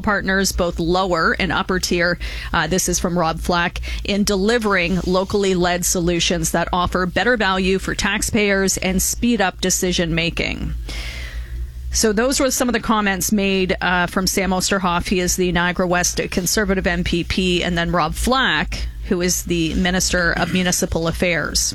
partners, both lower and upper tier, this is from Rob Flack, in delivering locally led solutions that offer better value for taxpayers and speed up decision making. So those were some of the comments made from Sam Osterhoff. He is the Niagara West Conservative MPP, and then Rob Flack, who is the Minister of Municipal Affairs.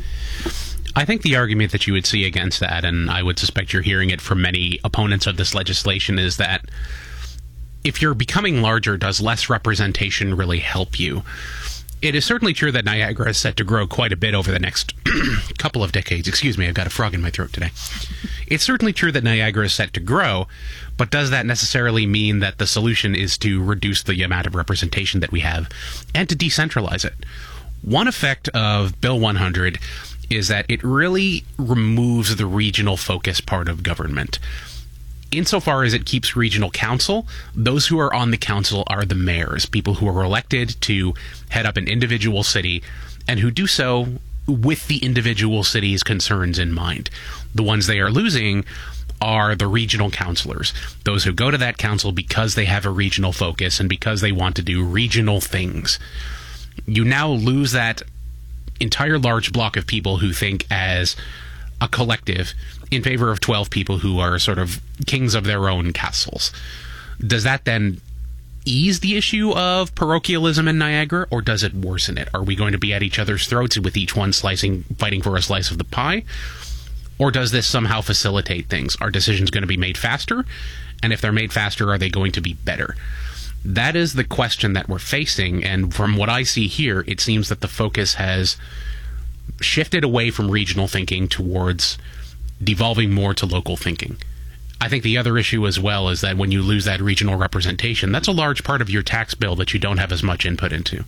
I think the argument that you would see against that, and I would suspect you're hearing it from many opponents of this legislation, is that if you're becoming larger, does less representation really help you? It is certainly true that Niagara is set to grow quite a bit over the next couple of decades. Excuse me, I've got a frog in my throat today. It's certainly true that Niagara is set to grow, but does that necessarily mean that the solution is to reduce the amount of representation that we have and to decentralize it? One effect of Bill 100 is that it really removes the regional focus part of government. Insofar as it keeps regional council, those who are on the council are the mayors, people who are elected to head up an individual city and who do so with the individual city's concerns in mind. The ones they are losing are the regional councilors, those who go to that council because they have a regional focus and because they want to do regional things. You now lose that entire large block of people who think as a collective in favor of 12 people who are sort of kings of their own castles. Does that then ease the issue of parochialism in Niagara, or does it worsen it? Are we going to be at each other's throats with each one fighting for a slice of the pie? Or does this somehow facilitate things? Are decisions going to be made faster? And if they're made faster, are they going to be better? That is the question that we're facing, and from what I see here, it seems that the focus has shifted away from regional thinking towards devolving more to local thinking. I think the other issue as well is that when you lose that regional representation, that's a large part of your tax bill that you don't have as much input into.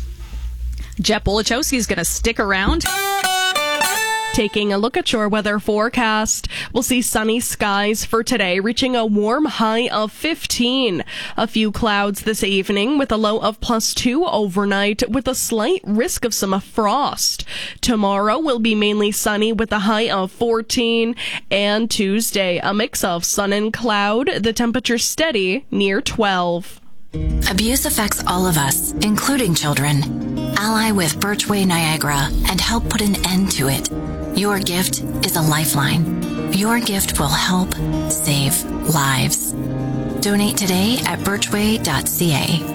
Jeff Bolachowski is going to stick around. Taking a look at your weather forecast, we'll see sunny skies for today, reaching a warm high of 15. A few clouds this evening with a low of +2 overnight with a slight risk of some frost. Tomorrow will be mainly sunny with a high of 14. And Tuesday, a mix of sun and cloud, the temperature steady near 12. Abuse affects all of us, including children. Ally with Birchway Niagara and help put an end to it. Your gift is a lifeline. Your gift will help save lives. Donate today at birchway.ca.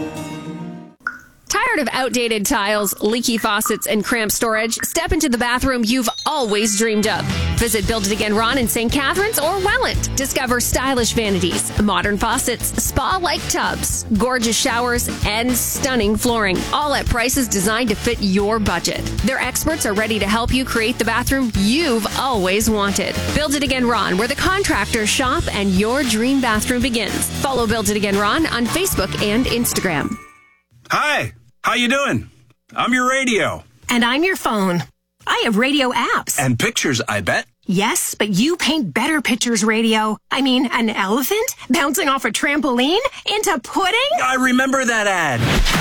Tired of outdated tiles, leaky faucets, and cramped storage? Step into the bathroom you've always dreamed of. Visit Build It Again Ron in St. Catharines or Welland. Discover stylish vanities, modern faucets, spa-like tubs, gorgeous showers, and stunning flooring, all at prices designed to fit your budget. Their experts are ready to help you create the bathroom you've always wanted. Build It Again Ron, where the contractors shop and your dream bathroom begins. Follow Build It Again Ron on Facebook and Instagram. Hi, how you doing? I'm your radio. And I'm your phone. I have radio apps. And pictures, I bet. Yes, but you paint better pictures, radio. I mean, an elephant bouncing off a trampoline into pudding? I remember that ad.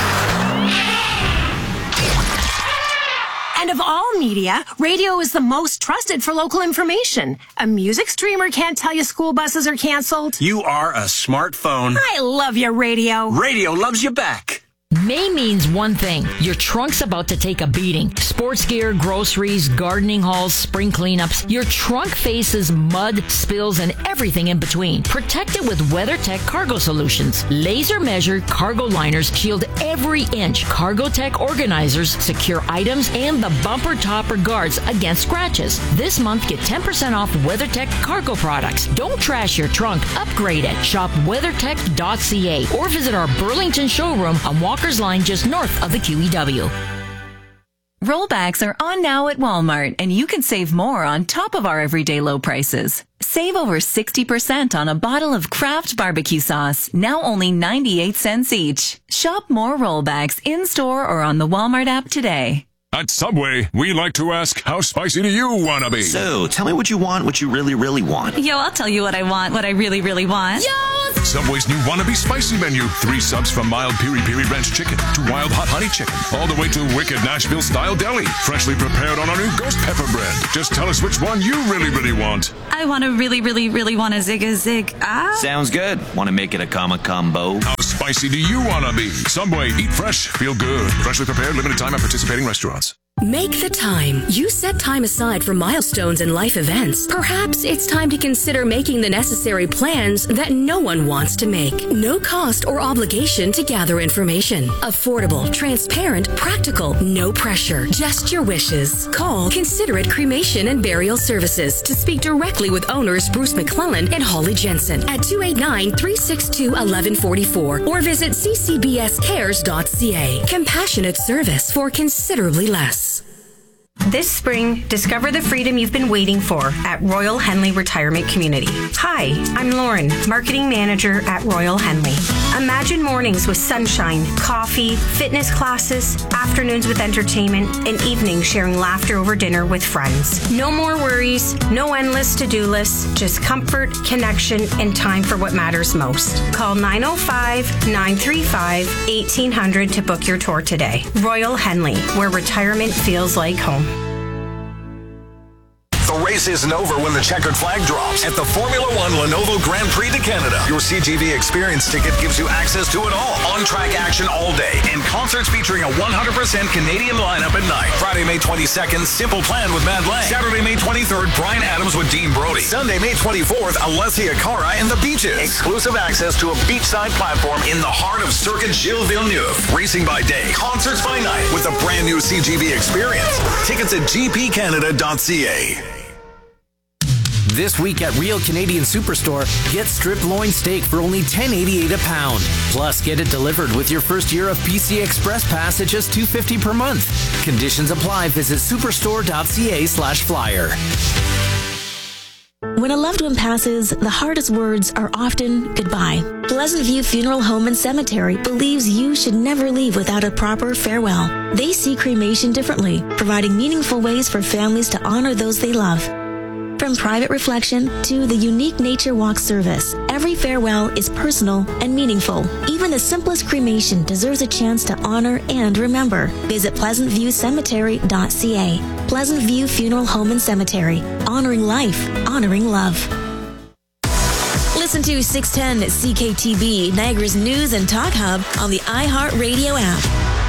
And of all media, radio is the most trusted for local information. A music streamer can't tell you school buses are canceled. You are a smartphone. I love your radio. Radio loves you back. May means one thing. Your trunk's about to take a beating. Sports gear, groceries, gardening hauls, spring cleanups. Your trunk faces mud, spills, and everything in between. Protect it with WeatherTech Cargo Solutions. Laser-measured cargo liners shield every inch. CargoTech organizers secure items and the bumper topper guards against scratches. This month, get 10% off WeatherTech cargo products. Don't trash your trunk. Upgrade it. Shop weathertech.ca or visit our Burlington showroom on Walker's Line just north of the QEW. Rollbacks are on now at Walmart, and you can save more on top of our everyday low prices. Save over 60% on a bottle of Kraft barbecue sauce, now only 98 cents each. Shop more rollbacks in-store or on the Walmart app today. At Subway, we like to ask, how spicy do you want to be? So, tell me what you want, what you really, really want. Yo, I'll tell you what I want, what I really, really want. Yo! Subway's new Wannabe Spicy Menu. 3 subs from mild piri-piri ranch chicken to wild hot honey chicken, all the way to wicked Nashville-style deli, freshly prepared on our new ghost pepper bread. Just tell us which one you really, really want. I want to really, really, really want a Zig-a-Zig. Sounds good. Want to make it a combo? How's spicy do you want to be? Subway, eat fresh, feel good. Freshly prepared, limited time at participating restaurants. Make the time. You set time aside for milestones and life events. Perhaps it's time to consider making the necessary plans that no one wants to make. No cost or obligation to gather information. Affordable, transparent, practical, no pressure. Just your wishes. Call Considerate Cremation and Burial Services to speak directly with owners Bruce McClellan and Holly Jensen at 289-362-1144 or visit ccbscares.ca. Compassionate service for considerably less. This spring, discover the freedom you've been waiting for at Royal Henley Retirement Community. Hi, I'm Lauren, Marketing Manager at Royal Henley. Imagine mornings with sunshine, coffee, fitness classes, afternoons with entertainment, and evenings sharing laughter over dinner with friends. No more worries, no endless to-do lists, just comfort, connection, and time for what matters most. Call 905-935-1800 to book your tour today. Royal Henley, where retirement feels like home. The race isn't over when the checkered flag drops at the Formula One Lenovo Grand Prix de Canada. Your CGV Experience ticket gives you access to it all. On-track action all day and concerts featuring a 100% Canadian lineup at night. Friday, May 22nd, Simple Plan with Mad Lang. Saturday, May 23rd, Bryan Adams with Dean Brody. Sunday, May 24th, Alessia Cara and the Beaches. Exclusive access to a beachside platform in the heart of Circuit Gilles Villeneuve. Racing by day, concerts by night with a brand new CGV Experience. Tickets at gpcanada.ca. This week at Real Canadian Superstore, get strip loin steak for only $10.88 a pound. Plus, get it delivered with your first year of PC Express Pass at just $2.50 per month. Conditions apply. Visit superstore.ca/flyer. When a loved one passes, the hardest words are often goodbye. Pleasant View Funeral Home and Cemetery believes you should never leave without a proper farewell. They see cremation differently, providing meaningful ways for families to honor those they love. From private reflection to the unique nature walk service, every farewell is personal and meaningful. Even the simplest cremation deserves a chance to honor and remember. Visit pleasantviewcemetery.ca. Pleasant View Funeral Home and Cemetery. Honoring life, honoring love. Listen to 610 CKTB, Niagara's news and talk hub on the iHeartRadio app.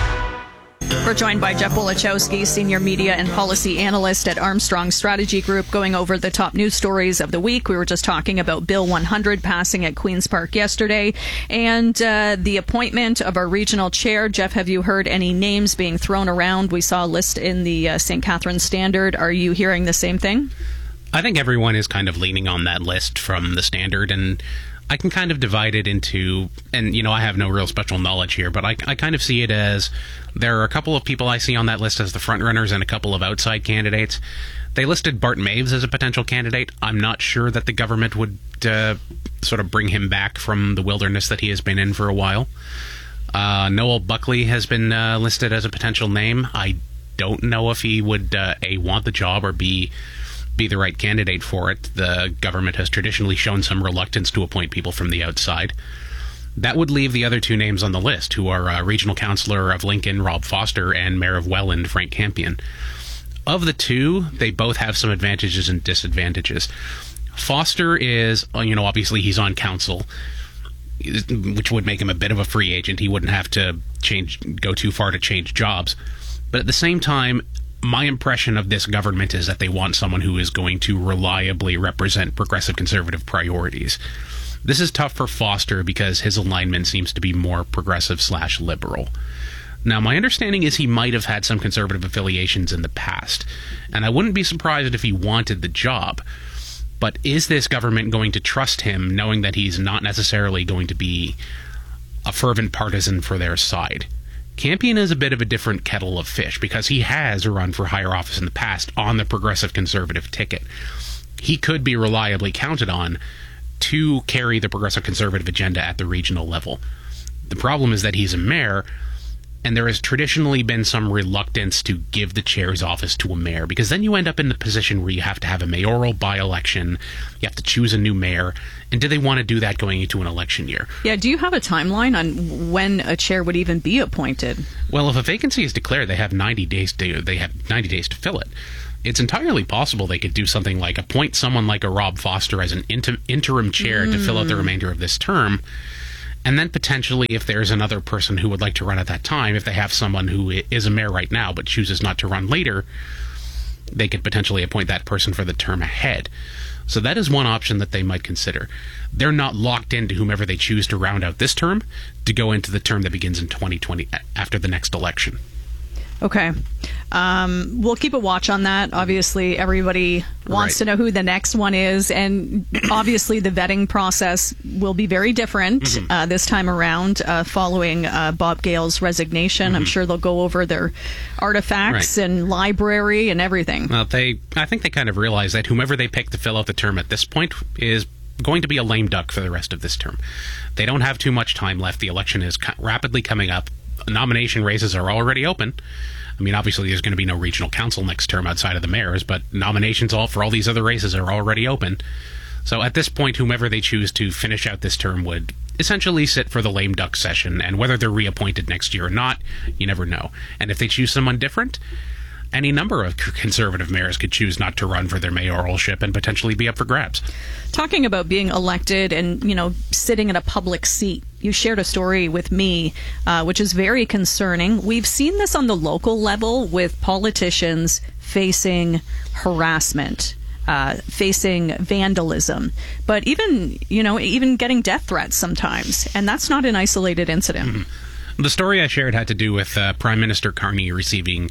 We're joined by Jeff Wolichowski, Senior Media and Policy Analyst at Armstrong Strategy Group, going over the top news stories of the week. We were just talking about Bill 100 passing at Queen's Park yesterday and the appointment of our regional chair. Jeff, have you heard any names being thrown around? We saw a list in the St. Catharines Standard. Are you hearing the same thing? I think everyone is kind of leaning on that list from the Standard, and I can kind of divide it into, and I have no real special knowledge here, but I kind of see it as there are a couple of people I see on that list as the front runners and a couple of outside candidates. They listed Bart Maves as a potential candidate. I'm not sure that the government would sort of bring him back from the wilderness that he has been in for a while. Noel Buckley has been listed as a potential name. I don't know if he would A, want the job, or B, be the right candidate for it. The government has traditionally shown some reluctance to appoint people from the outside. That would leave the other two names on the list, who are Regional Councillor of Lincoln, Rob Foster, and Mayor of Welland, Frank Campion. Of the two, they both have some advantages and disadvantages. Foster is, obviously he's on council, which would make him a bit of a free agent. He wouldn't have to go too far to change jobs. But at the same time, my impression of this government is that they want someone who is going to reliably represent progressive conservative priorities. This is tough for Foster because his alignment seems to be more progressive/liberal. Now, my understanding is he might have had some conservative affiliations in the past, and I wouldn't be surprised if he wanted the job. But is this government going to trust him, knowing that he's not necessarily going to be a fervent partisan for their side? Campion is a bit of a different kettle of fish because he has run for higher office in the past on the progressive conservative ticket. He could be reliably counted on to carry the progressive conservative agenda at the regional level. The problem is that he's a mayor, and there has traditionally been some reluctance to give the chair's office to a mayor, because then you end up in the position where you have to have a mayoral by-election, you have to choose a new mayor, and do they want to do that going into an election year? Yeah, do you have a timeline on when a chair would even be appointed? Well, if a vacancy is declared, they have 90 days to fill it. It's entirely possible they could do something like appoint someone like a Rob Foster as an interim chair to fill out the remainder of this term, And then potentially, if there's another person who would like to run at that time, if they have someone who is a mayor right now but chooses not to run later, they could potentially appoint that person for the term ahead. So that is one option that they might consider. They're not locked into whomever they choose to round out this term to go into the term that begins in 2020 after the next election. Okay. We'll keep a watch on that. Obviously, everybody wants to know who the next one is. And obviously, the vetting process will be very different this time around following Bob Gale's resignation. I'm sure they'll go over their artifacts and library and everything. Well, I think they kind of realize that whomever they pick to fill out the term at this point is going to be a lame duck for the rest of this term. They don't have too much time left. The election is rapidly coming up. Nomination races are already open. I mean, obviously, there's going to be no regional council next term outside of the mayors, but nominations for all these other races are already open. So at this point, whomever they choose to finish out this term would essentially sit for the lame duck session, and whether they're reappointed next year or not, you never know. And if they choose someone different, any number of conservative mayors could choose not to run for their mayoralship and potentially be up for grabs. Talking about being elected and, sitting in a public seat, you shared a story with me, which is very concerning. We've seen this on the local level with politicians facing harassment, facing vandalism, but even getting death threats sometimes. And that's not an isolated incident. The story I shared had to do with Prime Minister Carney receiving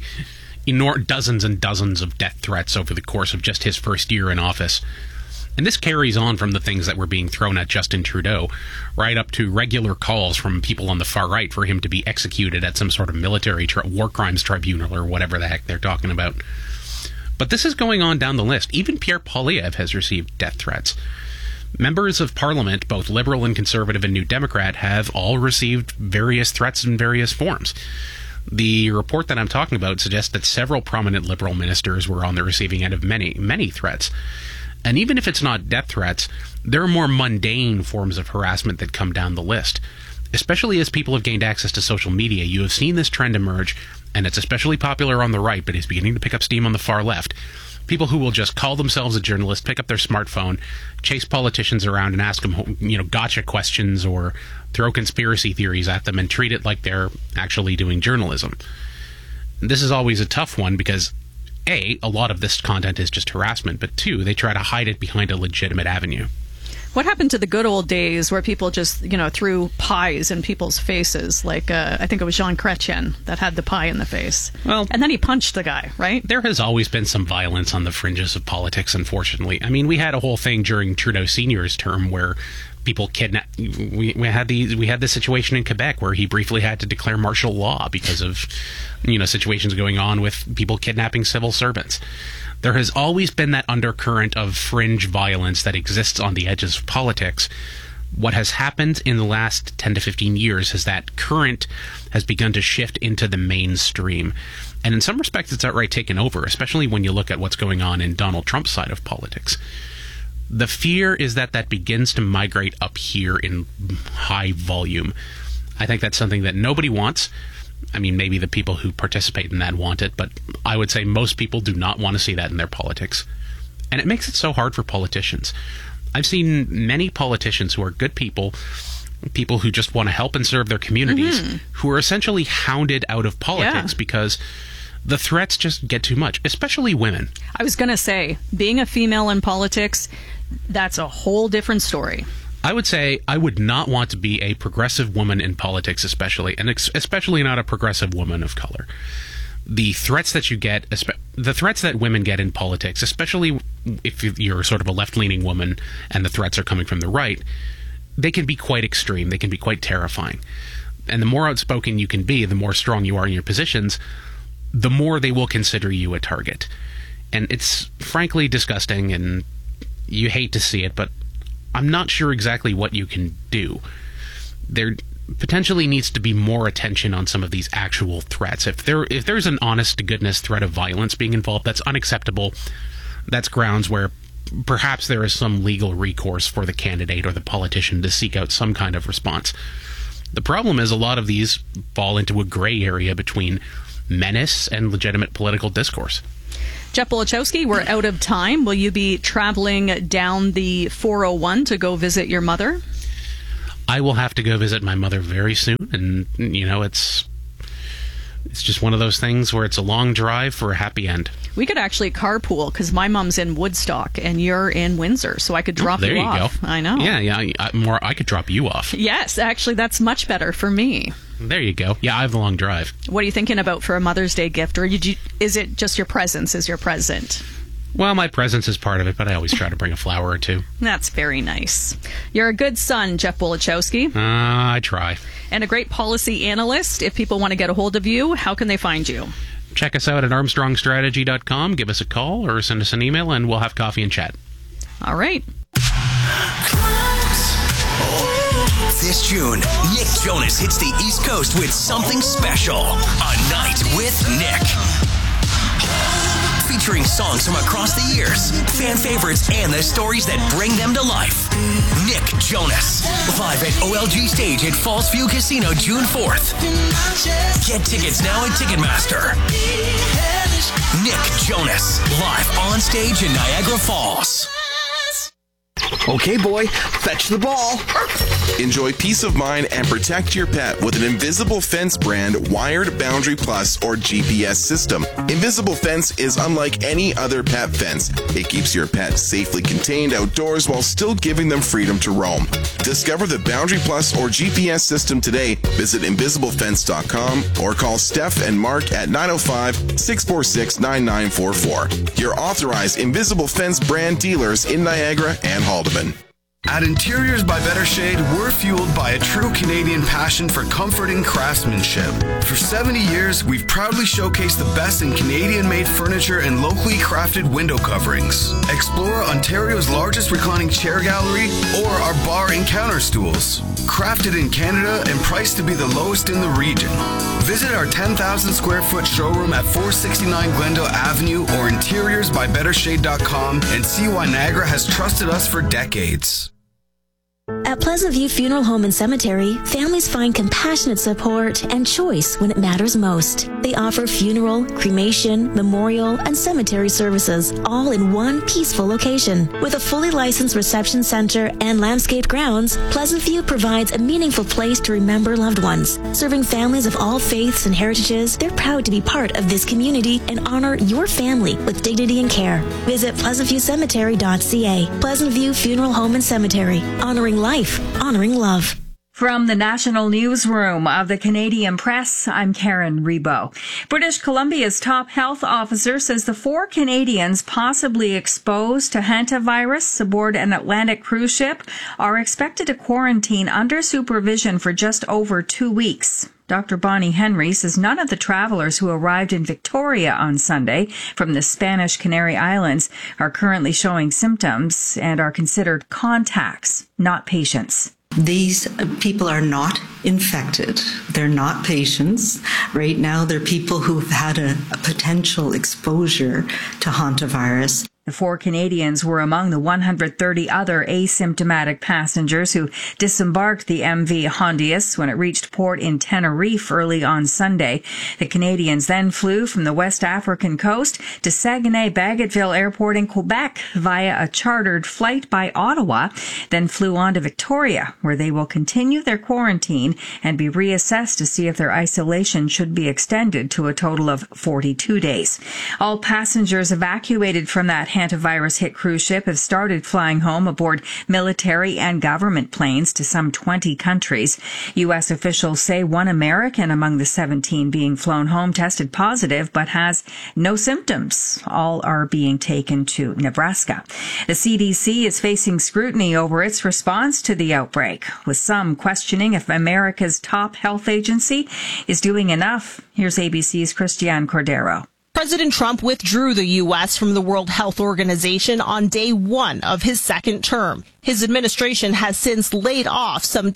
dozens and dozens of death threats over the course of just his first year in office. And this carries on from the things that were being thrown at Justin Trudeau, right up to regular calls from people on the far right for him to be executed at some sort of military war crimes tribunal or whatever the heck they're talking about. But this is going on down the list. Even Pierre Poilievre has received death threats. Members of Parliament, both Liberal and Conservative and New Democrat, have all received various threats in various forms. The report that I'm talking about suggests that several prominent Liberal ministers were on the receiving end of many, many threats. And even if it's not death threats, there are more mundane forms of harassment that come down the list. Especially as people have gained access to social media, you have seen this trend emerge, and it's especially popular on the right, but is beginning to pick up steam on the far left. People who will just call themselves a journalist, pick up their smartphone, chase politicians around and ask them, gotcha questions or throw conspiracy theories at them and treat it like they're actually doing journalism. This is always a tough one because, A, a lot of this content is just harassment, but 2, they try to hide it behind a legitimate avenue. What happened to the good old days where people just, threw pies in people's faces? Like, I think it was Jean Chrétien that had the pie in the face. Well, and then he punched the guy, right? There has always been some violence on the fringes of politics, unfortunately. I mean, we had a whole thing during Trudeau Sr.'s term where people kidnapped. We had this situation in Quebec where he briefly had to declare martial law because of, situations going on with people kidnapping civil servants. There has always been that undercurrent of fringe violence that exists on the edges of politics. What has happened in the last 10 to 15 years is that current has begun to shift into the mainstream. And in some respects, it's outright taken over, especially when you look at what's going on in Donald Trump's side of politics. The fear is that begins to migrate up here in high volume. I think that's something that nobody wants. I mean, maybe the people who participate in that want it, but I would say most people do not want to see that in their politics. And it makes it so hard for politicians. I've seen many politicians who are good people who just want to help and serve their communities, who are essentially hounded out of politics because the threats just get too much, especially women. I was going to say, being a female in politics, that's a whole different story. I would say I would not want to be a progressive woman in politics, especially, and especially not a progressive woman of color. The threats that you get, the threats that women get in politics, especially if you're sort of a left-leaning woman and the threats are coming from the right, they can be quite extreme. They can be quite terrifying. And the more outspoken you can be, the more strong you are in your positions, the more they will consider you a target. And it's frankly disgusting, and you hate to see it, but I'm not sure exactly what you can do. There potentially needs to be more attention on some of these actual threats. If there's an honest-to-goodness threat of violence being involved, that's unacceptable. That's grounds where perhaps there is some legal recourse for the candidate or the politician to seek out some kind of response. The problem is a lot of these fall into a gray area between menace and legitimate political discourse. Jeff Bolachowski, we're out of time. Will you be traveling down the 401 to go visit your mother? I will have to go visit my mother very soon, and, it's just one of those things where it's a long drive for a happy end. We could actually carpool because my mom's in Woodstock and you're in Windsor, so I could drop you off. There you go. I know. Yeah. I could drop you off. Yes, actually, that's much better for me. There you go. Yeah, I have a long drive. What are you thinking about for a Mother's Day gift, or is it just your presence is your present? Well, my presence is part of it, but I always try to bring a flower or two. That's very nice. You're a good son, Jeff Wolichowski. I try. And a great policy analyst. If people want to get a hold of you, how can they find you? Check us out at armstrongstrategy.com. Give us a call or send us an email, and we'll have coffee and chat. All right. This June, Nick Jonas hits the East Coast with something special. A Night with Nick. Featuring songs from across the years, fan favorites, and the stories that bring them to life. Nick Jonas, live at OLG Stage at Fallsview Casino June 4th. Get tickets now at Ticketmaster. Nick Jonas, live on stage in Niagara Falls. Okay, boy, fetch the ball. Enjoy peace of mind and protect your pet with an Invisible Fence brand wired Boundary Plus or GPS system. Invisible Fence is unlike any other pet fence. It keeps your pet safely contained outdoors while still giving them freedom to roam. Discover the Boundary Plus or GPS system today. Visit invisiblefence.com or call Steph and Mark at 905-646-9944. Your authorized Invisible Fence brand dealers in Niagara and Haldeman. At Interiors by Better Shade, we're fueled by a true Canadian passion for comfort and craftsmanship. For 70 years, we've proudly showcased the best in Canadian-made furniture and locally crafted window coverings. Explore Ontario's largest reclining chair gallery or our bar and counter stools. Crafted in Canada and priced to be the lowest in the region. Visit our 10,000 square foot showroom at 469 Glendale Avenue or interiorsbybettershade.com and see why Niagara has trusted us for decades. At Pleasant View Funeral Home and Cemetery, families find compassionate support and choice when it matters most. They offer funeral, cremation, memorial, and cemetery services, all in one peaceful location. With a fully licensed reception center and landscaped grounds, Pleasant View provides a meaningful place to remember loved ones. Serving families of all faiths and heritages, they're proud to be part of this community and honor your family with dignity and care. Visit pleasantviewcemetery.ca. Pleasant View Funeral Home and Cemetery, honoring life, honoring love. From the National Newsroom of the Canadian Press, I'm Karen Rebo. British Columbia's top health officer says the 4 Canadians possibly exposed to hantavirus aboard an Atlantic cruise ship are expected to quarantine under supervision for just over 2 weeks. Dr. Bonnie Henry says none of the travelers who arrived in Victoria on Sunday from the Spanish Canary Islands are currently showing symptoms and are considered contacts, not patients. These people are not infected. They're not patients. Right now, they're people who've had a potential exposure to hantavirus. The 4 Canadians were among the 130 other asymptomatic passengers who disembarked the MV Hondius when it reached port in Tenerife early on Sunday. The Canadians then flew from the West African coast to Saguenay-Bagotville Airport in Quebec via a chartered flight by Ottawa, then flew on to Victoria, where they will continue their quarantine and be reassessed to see if their isolation should be extended to a total of 42 days. All passengers evacuated from that hantavirus-hit cruise ship have started flying home aboard military and government planes to some 20 countries. U.S. officials say one American among the 17 being flown home tested positive but has no symptoms. All are being taken to Nebraska. The CDC is facing scrutiny over its response to the outbreak, with some questioning if America's top health agency is doing enough. Here's ABC's Christiane Cordero. President Trump withdrew the U.S. from the World Health Organization on day 1 of his second term. His administration has since laid off some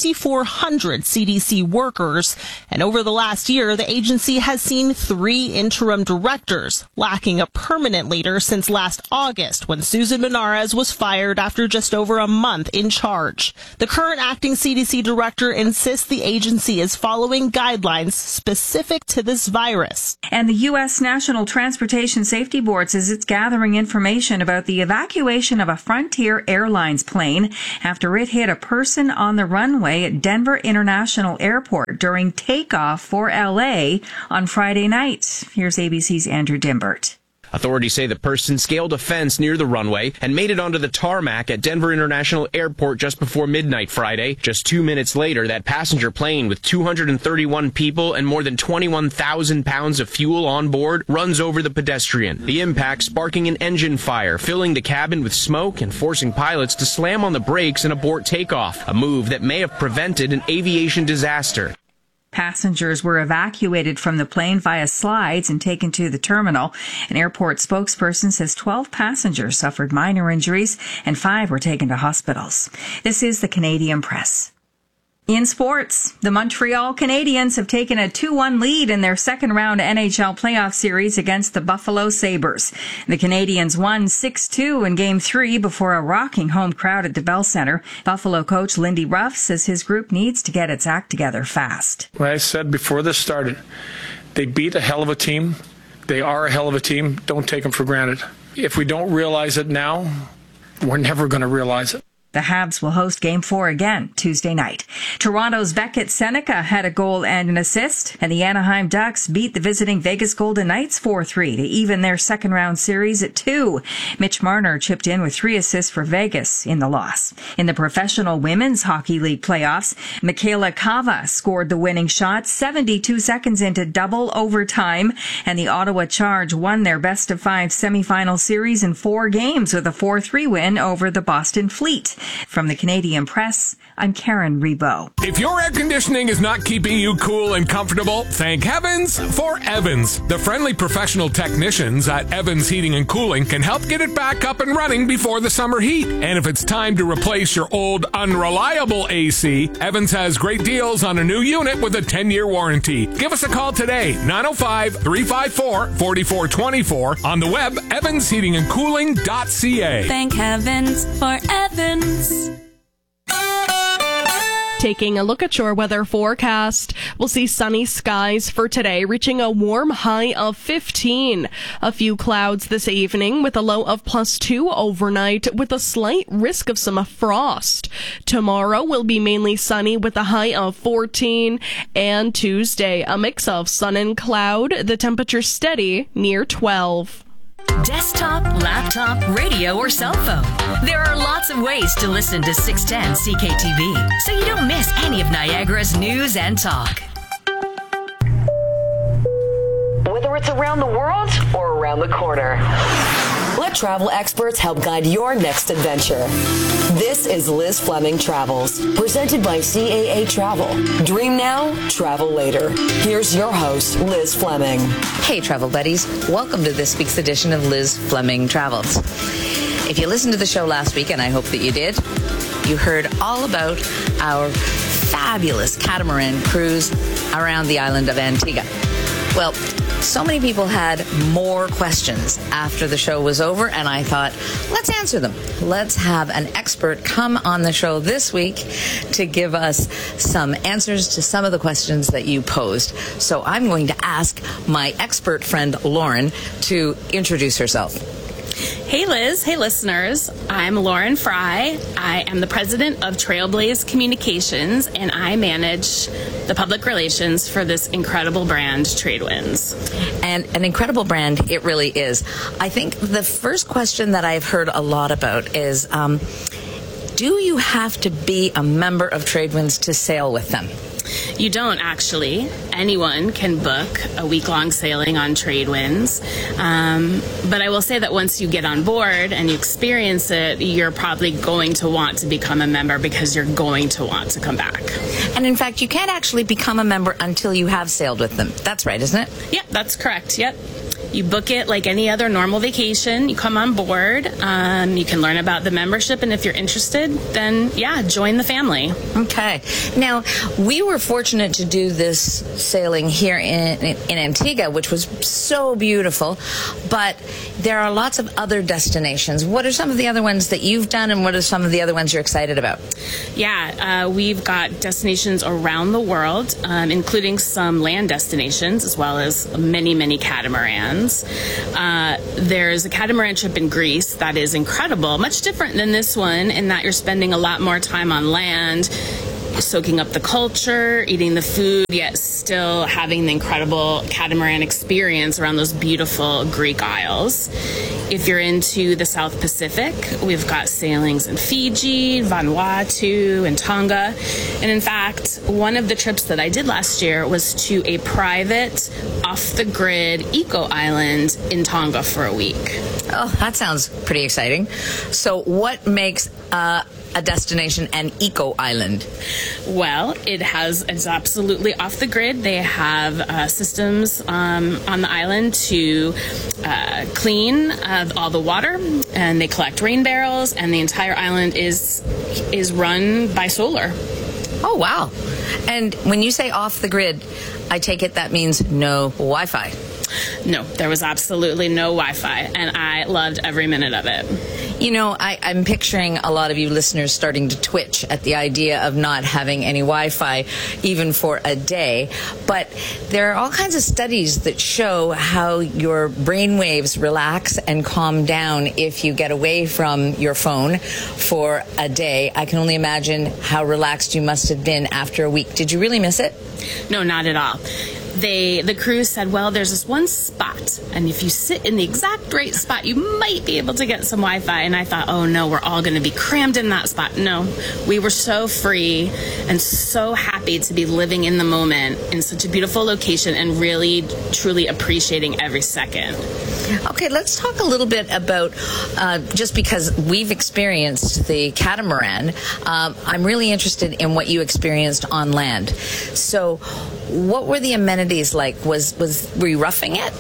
2,400 CDC workers, and over the last year, the agency has seen 3 interim directors, lacking a permanent leader since last August when Susan Menares was fired after just over a month in charge. The current acting CDC director insists the agency is following guidelines specific to this virus. And the U.S. National Transportation Safety Board says it's gathering information about the evacuation of a Frontier Airlines plane after it hit a person on the runway at Denver International Airport during takeoff for LA on Friday night. Here's ABC's Andrew Dimbert. Authorities say the person scaled a fence near the runway and made it onto the tarmac at Denver International Airport just before midnight Friday. Just 2 minutes later, that passenger plane with 231 people and more than 21,000 pounds of fuel on board runs over the pedestrian. The impact sparking an engine fire, filling the cabin with smoke and forcing pilots to slam on the brakes and abort takeoff, a move that may have prevented an aviation disaster. Passengers were evacuated from the plane via slides and taken to the terminal. An airport spokesperson says 12 passengers suffered minor injuries and 5 were taken to hospitals. This is the Canadian Press. In sports, the Montreal Canadiens have taken a 2-1 lead in their second-round NHL playoff series against the Buffalo Sabres. The Canadiens won 6-2 in Game 3 before a rocking home crowd at the Bell Centre. Buffalo coach Lindy Ruff says his group needs to get its act together fast. Like I said before this started, they beat a hell of a team. They are a hell of a team. Don't take them for granted. If we don't realize it now, we're never going to realize it. The Habs will host Game 4 again Tuesday night. Toronto's Beckett Seneca had a goal and an assist, and the Anaheim Ducks beat the visiting Vegas Golden Knights 4-3 to even their second-round series at 2. Mitch Marner chipped in with 3 assists for Vegas in the loss. In the Professional Women's Hockey League playoffs, Michaela Cava scored the winning shot 72 seconds into double overtime, and the Ottawa Charge won their best-of-5 semifinal series in 4 games with a 4-3 win over the Boston Fleet. From the Canadian Press, I'm Karen Rebo. If your air conditioning is not keeping you cool and comfortable, thank heavens for Evans. The friendly professional technicians at Evans Heating and Cooling can help get it back up and running before the summer heat. And if it's time to replace your old unreliable AC, Evans has great deals on a new unit with a 10-year warranty. Give us a call today, 905-354-4424, on the web, evansheatingandcooling.ca. Thank heavens for Evans. Taking a look at your weather forecast, we'll see sunny skies for today, reaching a warm high of 15. A few clouds this evening with a low of +2 overnight with a slight risk of some frost. Tomorrow will be mainly sunny with a high of 14. And Tuesday, a mix of sun and cloud, the temperature steady near 12. Desktop, laptop, radio, or cell phone. There are lots of ways to listen to 610 CKTV, so you don't miss any of Niagara's news and talk. Whether it's around the world or around the corner, let travel experts help guide your next adventure. This is Liz Fleming Travels, presented by CAA Travel. Dream now, travel later. Here's your host, Liz Fleming. Hey, travel buddies. Welcome to this week's edition of Liz Fleming Travels. If you listened to the show last week, and I hope that you did, you heard all about our fabulous catamaran cruise around the island of Antigua. Well, so many people had more questions after the show was over, and I thought, let's answer them. Let's have an expert come on the show this week to give us some answers to some of the questions that you posed. So I'm going to ask my expert friend, Lauren, to introduce herself. Hey Liz, hey listeners, I'm Lauren Fry. I am the president of Trailblaze Communications, and I manage the public relations for this incredible brand, Tradewinds. And an incredible brand, it really is. I think the first question that I've heard a lot about is, do you have to be a member of Tradewinds to sail with them? You don't, actually. Anyone can book a week-long sailing on Tradewinds. But I will say that once you get on board and you experience it, you're probably going to want to become a member because you're going to want to come back. And in fact, you can't actually become a member until you have sailed with them. That's right, isn't it? Yep, that's correct. Yep. You book it like any other normal vacation. You come on board. You can learn about the membership, and if you're interested, then yeah, join the family. Okay. Now, we were fortunate to do this sailing here in Antigua, which was so beautiful, but there are lots of other destinations. What are some of the other ones that you've done, and what are some of the other ones you're excited about? Yeah, we've got destinations around the world, including some land destinations, as well as many, many catamarans. islands. There's a catamaran trip in Greece that is incredible, much different than this one in that you're spending a lot more time on land, soaking up the culture, eating the food, yet still having the incredible catamaran experience around those beautiful Greek isles. If you're into the South Pacific, we've got sailings in Fiji, Vanuatu, and Tonga. And in fact, one of the trips that I did last year was to a private, off-the-grid eco-island in Tonga for a week. Oh, that sounds pretty exciting. So what makes a destination an eco-island? Well, it's absolutely off the grid. They have systems on the island to clean all the water, and they collect rain barrels, and the entire island is run by solar. Oh, wow. And when you say off the grid, I take it that means no Wi-Fi. No, there was absolutely no Wi-Fi, and I loved every minute of it. You know, I'm picturing a lot of you listeners starting to twitch at the idea of not having any Wi-Fi even for a day. But there are all kinds of studies that show how your brain waves relax and calm down if you get away from your phone for a day. I can only imagine how relaxed you must have been after a week. Did you really miss it? No, not at all. The crew said, well, there's this one spot, and if you sit in the exact right spot, you might be able to get some Wi-Fi. And I thought, oh no, we're all going to be crammed in that spot. No, we were so free and so happy to be living in the moment in such a beautiful location and really, truly appreciating every second. Okay, let's talk a little bit about, just because we've experienced the catamaran, I'm really interested in what you experienced on land. So what were the amenities like? Were you roughing it?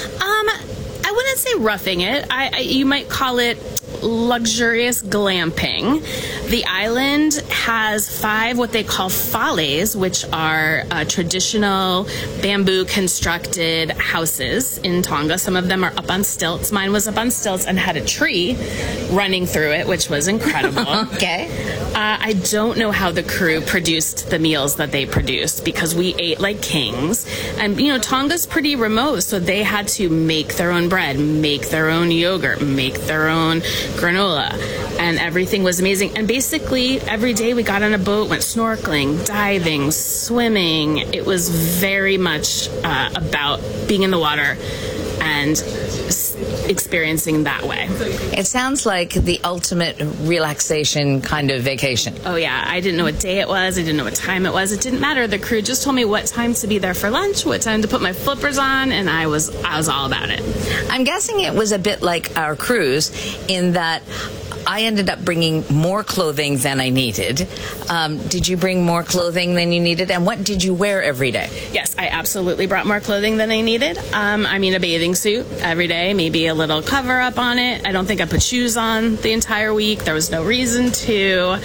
I wouldn't say roughing it. You might call it luxurious glamping. The island has 5 what they call fales, which are traditional bamboo constructed houses in Tonga. Some of them are up on stilts. Mine was up on stilts and had a tree running through it, which was incredible. Okay. I don't know how the crew produced the meals that they produced because we ate like kings. And, you know, Tonga's pretty remote, so they had to make their own bread, make their own yogurt, make their own granola, and everything was amazing. And basically every day we got on a boat, went snorkeling, diving, swimming. It was very much about being in the water and experiencing that way. It sounds like the ultimate relaxation kind of vacation. Oh yeah, I didn't know what day it was. I didn't know what time it was. It didn't matter. The crew just told me what time to be there for lunch, what time to put my flippers on, and I was all about it. I'm guessing it was a bit like our cruise in that I ended up bringing more clothing than I needed. Did you bring more clothing than you needed? And what did you wear every day? Yes, I absolutely brought more clothing than I needed. A bathing suit every day, maybe a little cover up on it. I don't think I put shoes on the entire week. There was no reason to.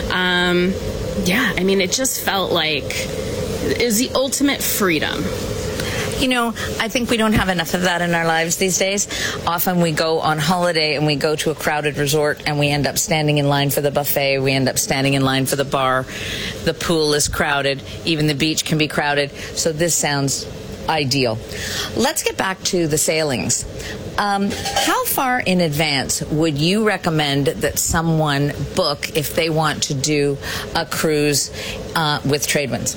It just felt like it was the ultimate freedom. You know, I think we don't have enough of that in our lives these days. Often we go on holiday and we go to a crowded resort and we end up standing in line for the buffet. We end up standing in line for the bar. The pool is crowded. Even the beach can be crowded. So this sounds ideal. Let's get back to the sailings. How far in advance would you recommend that someone book if they want to do a cruise with Tradewinds?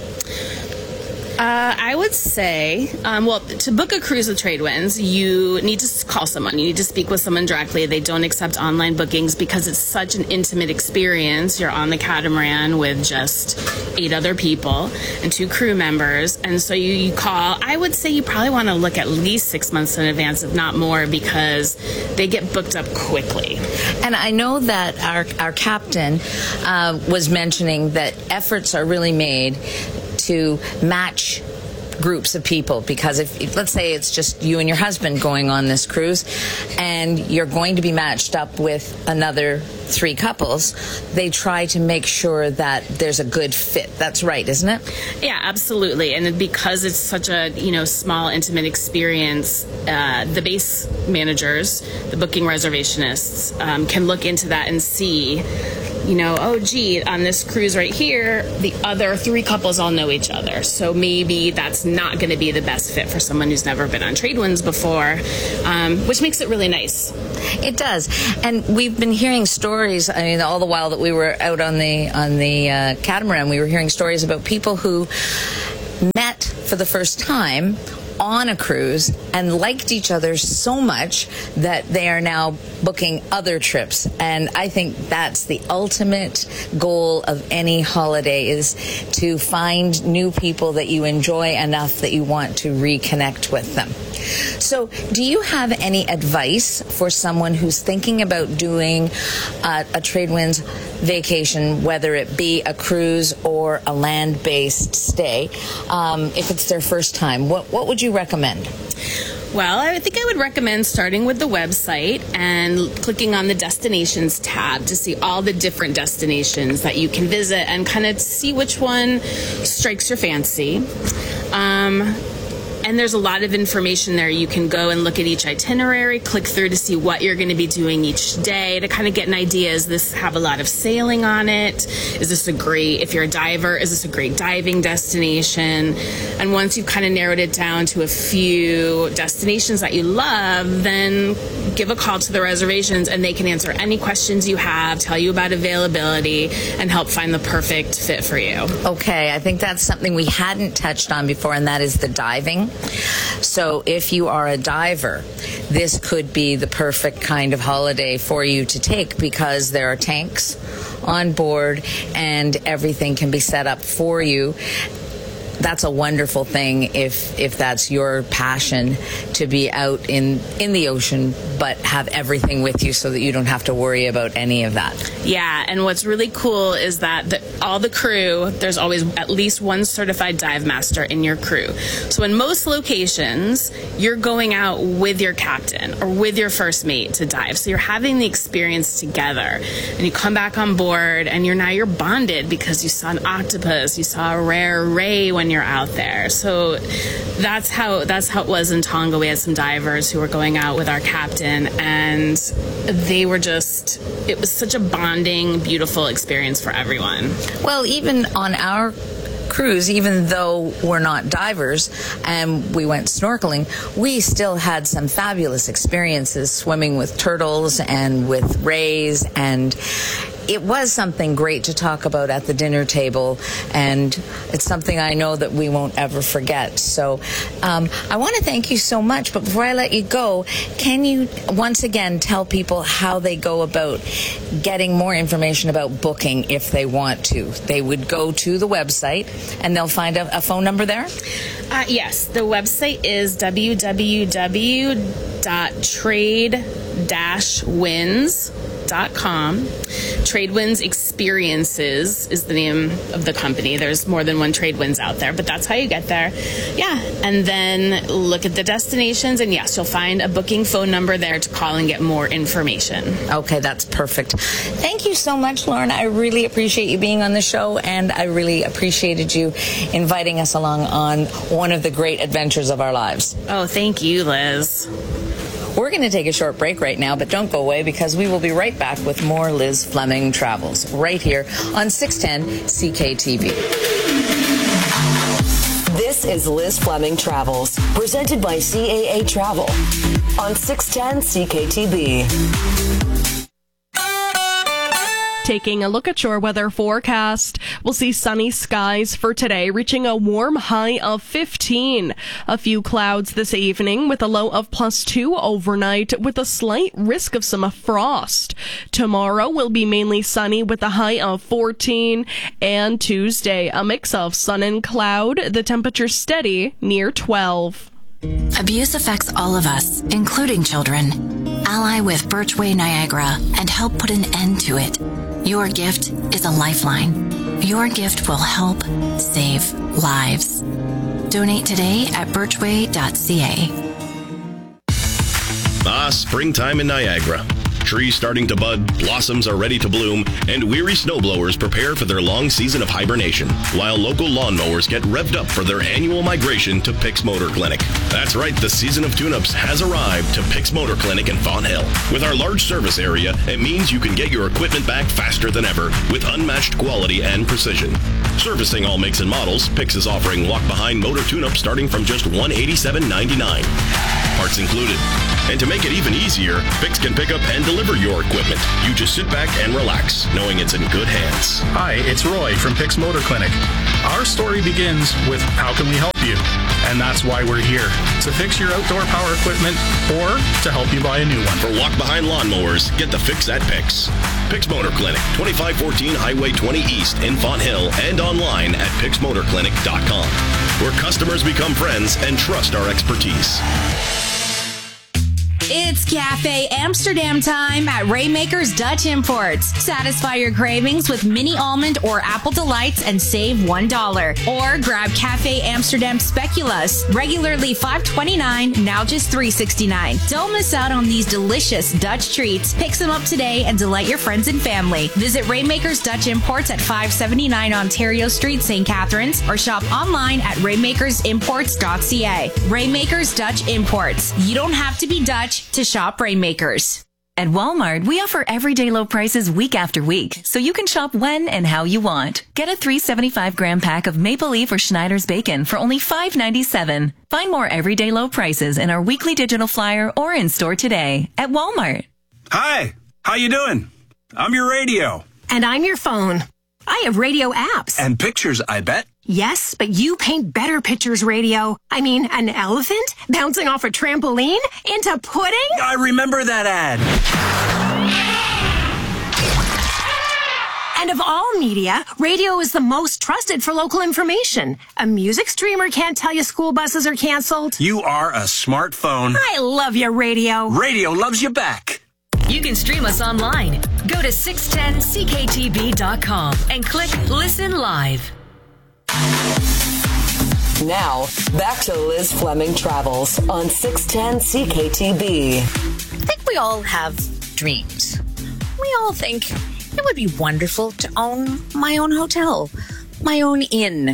I would say, to book a cruise with Tradewinds, you need to call someone. You need to speak with someone directly. They don't accept online bookings because it's such an intimate experience. You're on the catamaran with just 8 other people and 2 crew members. And so you call. I would say you probably want to look at least 6 months in advance, if not more, because they get booked up quickly. And I know that our captain was mentioning that efforts are really made to match groups of people, because if let's say it's just you and your husband going on this cruise and you're going to be matched up with another 3 couples, they try to make sure that there's a good fit. That's right, isn't it? Yeah, absolutely. And because it's such a small, intimate experience, the base managers, the booking reservationists, can look into that and see oh, gee, on this cruise right here, the other 3 couples all know each other. So maybe that's not going to be the best fit for someone who's never been on Tradewinds before, which makes it really nice. It does. And we've been hearing stories, all the while that we were out on the catamaran, we were hearing stories about people who met for the first time on a cruise and liked each other so much that they are now booking other trips. And I think that's the ultimate goal of any holiday, is to find new people that you enjoy enough that you want to reconnect with them. So do you have any advice for someone who's thinking about doing a Tradewinds vacation, whether it be a cruise or a land-based stay, if it's their first time? What would you recommend? Well, I think I would recommend starting with the website and clicking on the destinations tab to see all the different destinations that you can visit and kind of see which one strikes your fancy. And there's a lot of information there. You can go and look at each itinerary, click through to see what you're going to be doing each day to kind of get an idea. Does this have a lot of sailing on it? Is this if you're a diver, is this a great diving destination? And once you've kind of narrowed it down to a few destinations that you love, then give a call to the reservations and they can answer any questions you have, tell you about availability, and help find the perfect fit for you. Okay, I think that's something we hadn't touched on before, and that is the diving. So if you are a diver, this could be the perfect kind of holiday for you to take, because there are tanks on board and everything can be set up for you. That's a wonderful thing if that's your passion, to be out in the ocean but have everything with you so that you don't have to worry about any of that. Yeah, and what's really cool is that all the crew, there's always at least one certified dive master in your crew. So in most locations, you're going out with your captain or with your first mate to dive. So you're having the experience together. And you come back on board and you're bonded because you saw an octopus, you saw a rare ray when you're out there. So that's how it was in Tonga. We had some divers who were going out with our captain, and it was such a bonding, beautiful experience for everyone. Well, even on our cruise, even though we're not divers and we went snorkeling, we still had some fabulous experiences swimming with turtles and with rays, and it was something great to talk about at the dinner table, and it's something I know that we won't ever forget. So I want to thank you so much, but before I let you go, can you once again tell people how they go about getting more information about booking if they want to? They would go to the website and they'll find a phone number there? Yes, the website is www.trade-winds.com. Tradewinds Experiences is the name of the company. There's more than one Tradewinds out there, but that's how you get there. Yeah, and then look at the destinations, and yes, you'll find a booking phone number there to call and get more information. Okay, that's perfect. Thank you so much, Lauren. I really appreciate you being on the show, and I really appreciated you inviting us along on one of the great adventures of our lives. Oh, thank you, Liz. We're going to take a short break right now, but don't go away, because we will be right back with more Liz Fleming Travels right here on 610 CKTV. This is Liz Fleming Travels, presented by CAA Travel on 610 CKTV. Taking a look at your weather forecast, we'll see sunny skies for today, reaching a warm high of 15. A few clouds this evening with a low of +2 overnight, with a slight risk of some frost. Tomorrow will be mainly sunny with a high of 14, and Tuesday a mix of sun and cloud, the temperature steady near 12. Abuse affects all of us, including children. Ally with Birchway Niagara and help put an end to it. Your gift is a lifeline. Your gift will help save lives. Donate today at birchway.ca. Springtime in Niagara. Trees starting to bud, blossoms are ready to bloom, and weary snowblowers prepare for their long season of hibernation, while local lawnmowers get revved up for their annual migration to Pick's Motor Clinic. That's right, the season of tune-ups has arrived to Pick's Motor Clinic in Fonthill. With our large service area, it means you can get your equipment back faster than ever with unmatched quality and precision. Servicing all makes and models, Pick's is offering walk-behind motor tune-up starting from just $187.99. Parts included. And to make it even easier, Pick's can pick up and deliver your equipment. You just sit back and relax, knowing it's in good hands. Hi, it's Roy from Pick's Motor Clinic. Our story begins with how can we help you? And that's why we're here, to fix your outdoor power equipment or to help you buy a new one. For walk-behind lawnmowers, get the fix at Pick's. Pick's Motor Clinic, 2514 Highway 20 East in Fonthill, and online at picksmotorclinic.com, where customers become friends and trust our expertise. It's Cafe Amsterdam time at Raymaker's Dutch Imports. Satisfy your cravings with mini almond or apple delights and save $1. Or grab Cafe Amsterdam Speculoos, regularly $5.29, now just $3.69. Don't miss out on these delicious Dutch treats. Pick some up today and delight your friends and family. Visit Raymaker's Dutch Imports at 579 Ontario Street, St. Catharines, or shop online at raymakersimports.ca. Raymaker's Dutch Imports. You don't have to be Dutch to shop Rainmakers. At Walmart, we offer everyday low prices week after week, so you can shop when and how you want. Get a 375-gram pack of Maple Leaf or Schneider's bacon for only $5.97. Find more everyday low prices in our weekly digital flyer or in-store today at Walmart. Hi, how you doing? I'm your radio. And I'm your phone. I have radio apps. And pictures, I bet. Yes, but you paint better pictures, radio. I mean, an elephant bouncing off a trampoline into pudding? I remember that ad. And of all media, radio is the most trusted for local information. A music streamer can't tell you school buses are canceled. You are a smartphone. I love your radio. Radio loves you back. You can stream us online. Go to 610cktb.com and click Listen Live. Now, back to Liz Fleming Travels on 610 CKTB. I think we all have dreams. We all think it would be wonderful to own my own hotel, my own inn,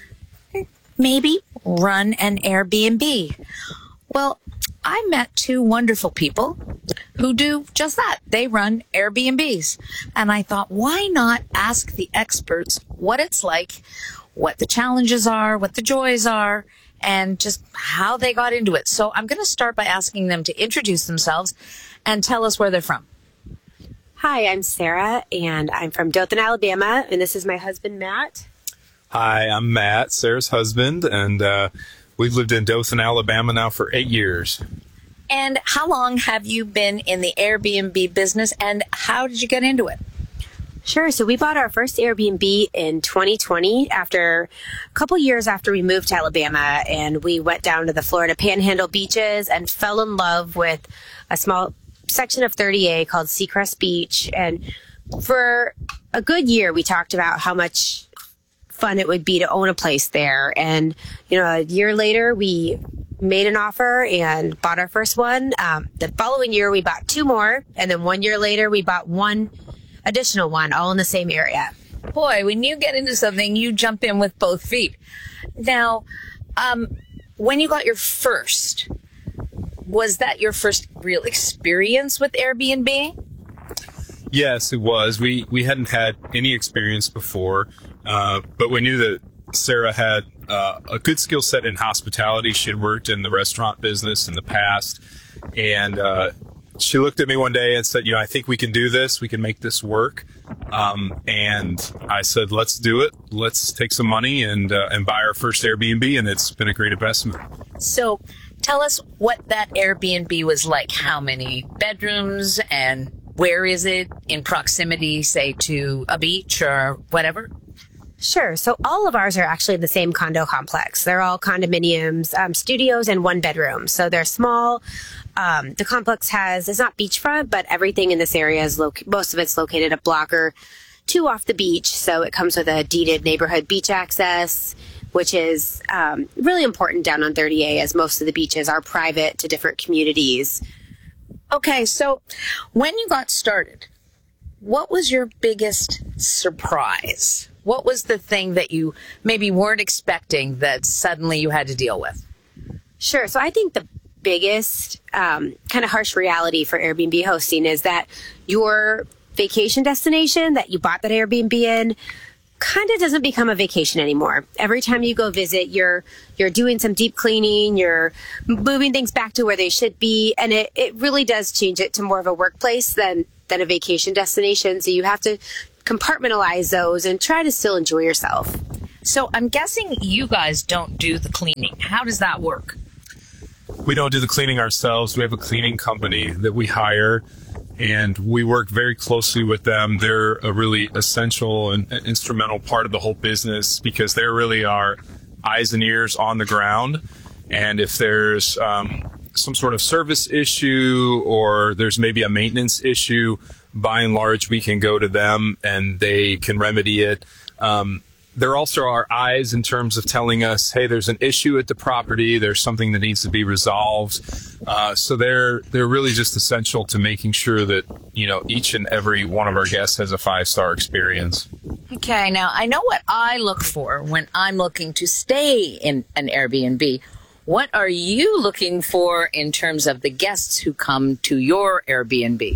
maybe run an Airbnb. Well, I met two wonderful people who do just that. They run Airbnbs. And I thought, why not ask the experts what it's like, what the challenges are, what the joys are, and just how they got into it. So I'm going to start by asking them to introduce themselves and tell us where they're from. Hi, I'm Sarah, and I'm from Dothan, Alabama, and this is my husband, Matt. Hi, I'm Matt, Sarah's husband, and we've lived in Dothan, Alabama now for 8 years. And how long have you been in the Airbnb business, and how did you get into it? Sure. So we bought our first Airbnb in 2020 after a couple years after we moved to Alabama, and we went down to the Florida Panhandle beaches and fell in love with a small section of 30A called Seacrest Beach. And for a good year, we talked about how much fun it would be to own a place there. And, you know, a year later, we made an offer and bought our first one. The following year, we bought two more. And then 1 year later, we bought one additional one, all in the same area. Boy, when you get into something, you jump in with both feet. Now, when you got your first, was that your first real experience with Airbnb? Yes, it was. We hadn't had any experience before, but we knew that Sarah had a good skill set in hospitality. She had worked in the restaurant business in the past, and she looked at me one day and said, I think we can do this. We can make this work. And I said, let's do it. Let's take some money and buy our first Airbnb. And it's been a great investment. So tell us what that Airbnb was like. How many bedrooms and where is it in proximity, say, to a beach or whatever? Sure. So all of ours are actually in the same condo complex. They're all condominiums, studios, and one bedroom. So they're small. The complex it's not beachfront, but everything in this area is most of it's located a block or two off the beach. So it comes with a deeded neighborhood beach access, which is really important down on 30A, as most of the beaches are private to different communities. Okay, so when you got started, what was your biggest surprise? What was the thing that you maybe weren't expecting that suddenly you had to deal with? Sure. So I think the biggest kind of harsh reality for Airbnb hosting is that your vacation destination that you bought that Airbnb in kind of doesn't become a vacation anymore. Every time you go visit, you're doing some deep cleaning, you're moving things back to where they should be, and it really does change it to more of a workplace than a vacation destination. So you have to compartmentalize those and try to still enjoy yourself. So I'm guessing you guys don't do the cleaning. How does that work? We don't do the cleaning ourselves. We have a cleaning company that we hire, and we work very closely with them. They're a really essential and instrumental part of the whole business because they're really our eyes and ears on the ground. And if there's some sort of service issue or there's maybe a maintenance issue, by and large, we can go to them and they can remedy it. They're also our eyes in terms of telling us, hey, there's an issue at the property. There's something that needs to be resolved. So they're really just essential to making sure that, each and every one of our guests has a 5-star experience. Okay. Now I know what I look for when I'm looking to stay in an Airbnb. What are you looking for in terms of the guests who come to your Airbnb?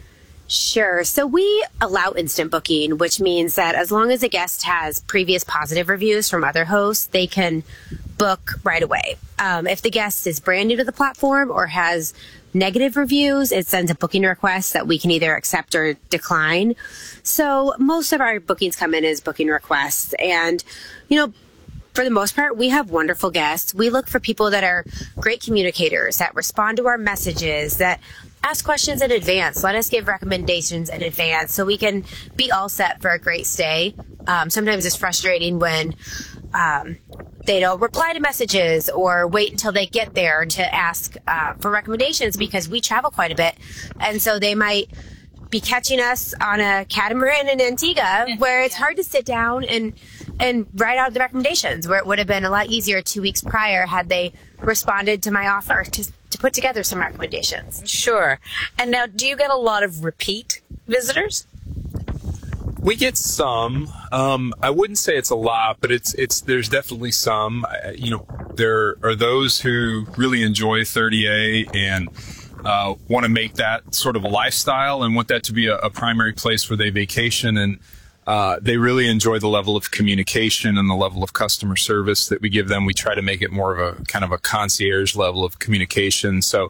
Sure. So we allow instant booking, which means that as long as a guest has previous positive reviews from other hosts, they can book right away. If the guest is brand new to the platform or has negative reviews, it sends a booking request that we can either accept or decline. So most of our bookings come in as booking requests. And, for the most part, we have wonderful guests. We look for people that are great communicators, that respond to our messages, that ask questions in advance. Let us give recommendations in advance so we can be all set for a great stay. Sometimes it's frustrating when they don't reply to messages or wait until they get there to ask for recommendations because we travel quite a bit. And so they might be catching us on a catamaran in Antigua where it's hard to sit down and write out the recommendations, where it would have been a lot easier 2 weeks prior had they responded to my offer to put together some recommendations. Sure. And now, do you get a lot of repeat visitors? We get some. I wouldn't say it's a lot, but there's definitely some. There are those who really enjoy 30A and want to make that sort of a lifestyle and want that to be a primary place where they vacation, and they really enjoy the level of communication and the level of customer service that we give them. We try to make it more of a kind of a concierge level of communication. So,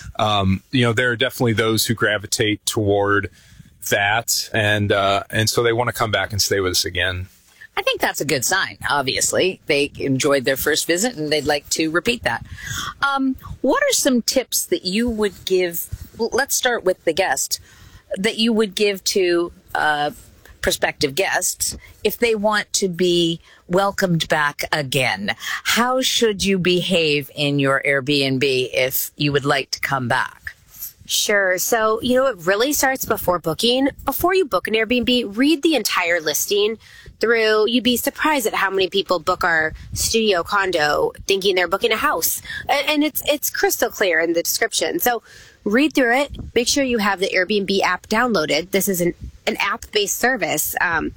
there are definitely those who gravitate toward that, and so they want to come back and stay with us again. I think that's a good sign. Obviously, they enjoyed their first visit and they'd like to repeat that. What are some tips that you would give? Let's start with the guest that you would give to prospective guests if they want to be welcomed back again. How should you behave in your Airbnb if you would like to come back? Sure. So, it really starts before booking. Before you book an Airbnb, read the entire listing through. You'd be surprised at how many people book our studio condo thinking they're booking a house. And it's crystal clear in the description. So read through it. Make sure you have the Airbnb app downloaded. This is an app-based service.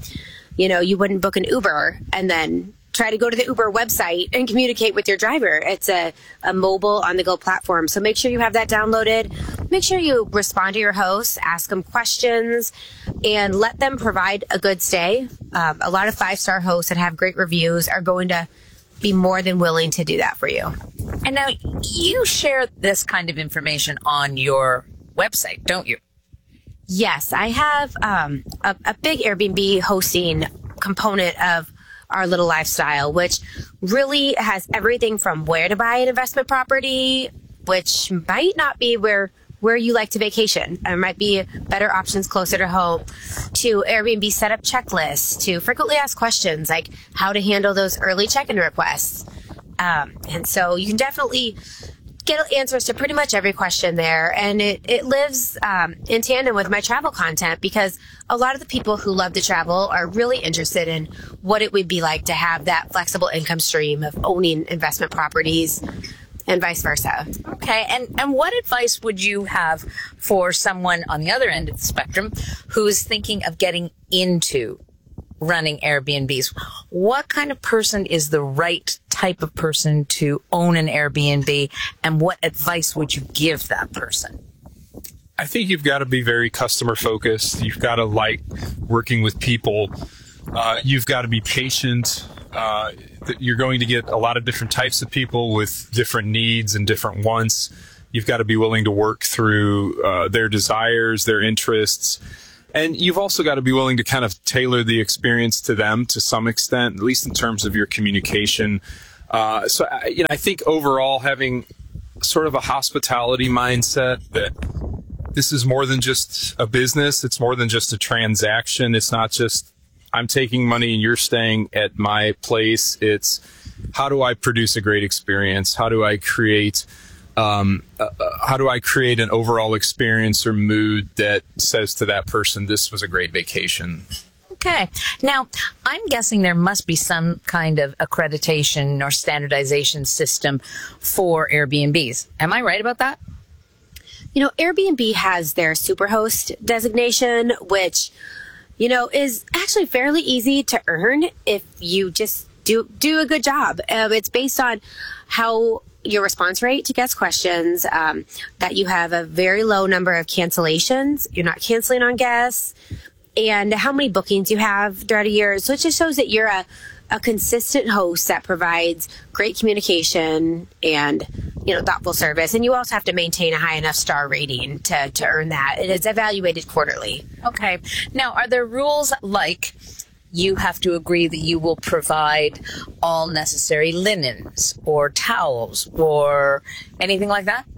You wouldn't book an Uber and then try to go to the Uber website and communicate with your driver. It's a mobile on-the-go platform. So make sure you have that downloaded. Make sure you respond to your hosts, ask them questions, and let them provide a good stay. A lot of 5-star hosts that have great reviews are going to be more than willing to do that for you. And now you share this kind of information on your website, don't you? Yes, I have a big Airbnb hosting component of our little lifestyle, which really has everything from where to buy an investment property, which might not be where you like to vacation. There might be better options closer to home, to Airbnb setup checklists, to frequently asked questions like how to handle those early check-in requests. And so you can definitely get answers to pretty much every question there. And it lives in tandem with my travel content because a lot of the people who love to travel are really interested in what it would be like to have that flexible income stream of owning investment properties and vice versa. Okay. And what advice would you have for someone on the other end of the spectrum who is thinking of getting into running Airbnbs? What kind of person is the right type of person to own an Airbnb, and what advice would you give that person? I think you've got to be very customer focused. You've got to like working with people. You've got to be patient. You're going to get a lot of different types of people with different needs and different wants. You've got to be willing to work through their desires, their interests. And you've also got to be willing to kind of tailor the experience to them to some extent, at least in terms of your communication. I think overall having sort of a hospitality mindset that this is more than just a business. It's more than just a transaction. It's not just I'm taking money and you're staying at my place. It's how do I produce a great experience? How do I create an overall experience or mood that says to that person, this was a great vacation? Okay. Now, I'm guessing there must be some kind of accreditation or standardization system for Airbnbs. Am I right about that? You know, Airbnb has their Superhost designation, which, you know, is actually fairly easy to earn if you just do a good job. It's based on how your response rate to guest questions, that you have a very low number of cancellations, you're not canceling on guests, and how many bookings you have throughout a year. So it just shows that you're a consistent host that provides great communication and, you know, thoughtful service. And you also have to maintain a high enough star rating to earn that. It is evaluated quarterly. Okay. Now, are there rules like you have to agree that you will provide all necessary linens or towels or anything like that?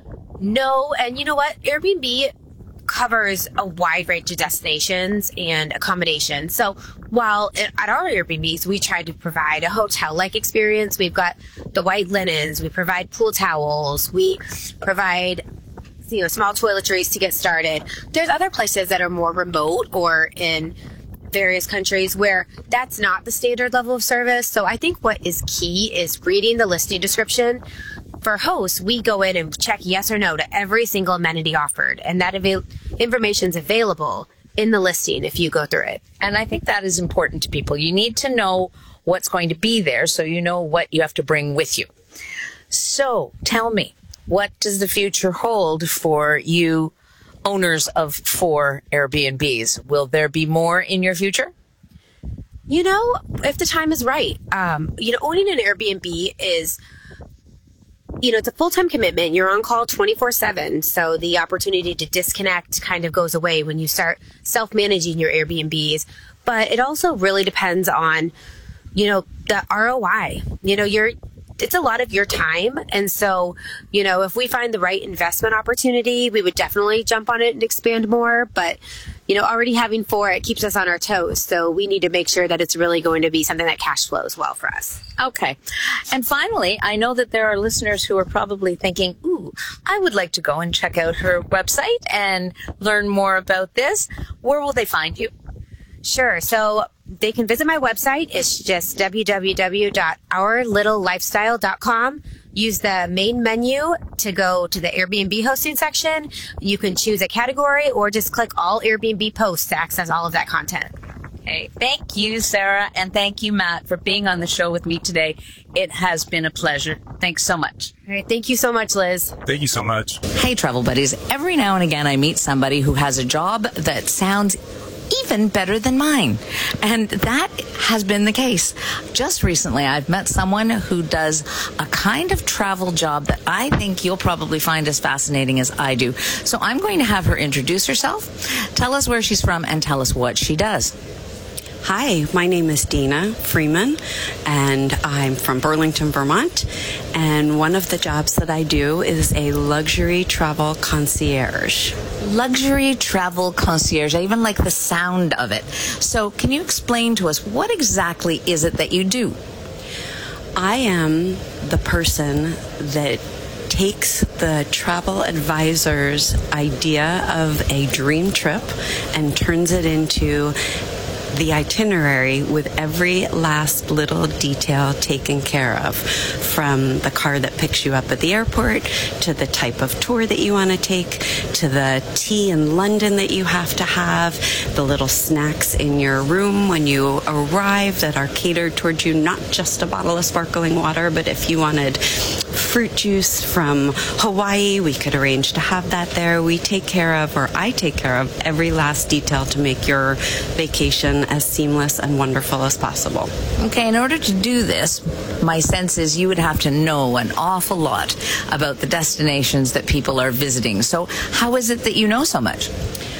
No. And you know what? Airbnb covers a wide range of destinations and accommodations. So while at our Airbnbs, we try to provide a hotel-like experience, we've got the white linens, we provide pool towels, we provide, you know, small toiletries to get started. There's other places that are more remote or in various countries where that's not the standard level of service. So I think what is key is reading the listing description. For hosts, we go in and check yes or no to every single amenity offered, and that information is available in the listing if you go through it. And I think that is important to people. You need to know what's going to be there so you know what you have to bring with you. So tell me, what does the future hold for you owners of 4 Airbnbs? Will there be more in your future? You know, if the time is right. Owning an Airbnb is, you know, it's a full-time commitment. You're on call 24/7. So the opportunity to disconnect kind of goes away when you start self-managing your Airbnbs. But it also really depends on, you know, the ROI. You know, it's a lot of your time. And so, you know, if we find the right investment opportunity, we would definitely jump on it and expand more. But, you know, already having 4, it keeps us on our toes. So we need to make sure that it's really going to be something that cash flows well for us. Okay. And finally, I know that there are listeners who are probably thinking, ooh, I would like to go and check out her website and learn more about this. Where will they find you? Sure. So they can visit my website. It's just www.ourlittlelifestyle.com. Use the main menu to go to the Airbnb hosting section. You can choose a category or just click all Airbnb posts to access all of that content. Okay. Thank you, Sarah. And thank you, Matt, for being on the show with me today. It has been a pleasure. Thanks so much. All right. Thank you so much, Liz. Thank you so much. Hey, travel buddies. Every now and again, I meet somebody who has a job that sounds even better than mine. And that has been the case. Just recently, I've met someone who does a kind of travel job that I think you'll probably find as fascinating as I do. So I'm going to have her introduce herself, tell us where she's from, and tell us what she does. Hi, my name is Dina Freeman, and I'm from Burlington, Vermont. And one of the jobs that I do is a luxury travel concierge. Luxury travel concierge. I even like the sound of it. So can you explain to us what exactly is it that you do? I am the person that takes the travel advisor's idea of a dream trip and turns it into the itinerary with every last little detail taken care of. from the car that picks you up at the airport, to the type of tour that you want to take, to the tea in London that you have to have, the little snacks in your room when you arrive that are catered towards you, not just a bottle of sparkling water, but if you wanted fruit juice from Hawaii, we could arrange to have that there. We take care of, or I take care of, every last detail to make your vacation as seamless and wonderful as possible. Okay, in order to do this, my sense is you would have to know an awful lot about the destinations that people are visiting. So how is it that you know so much?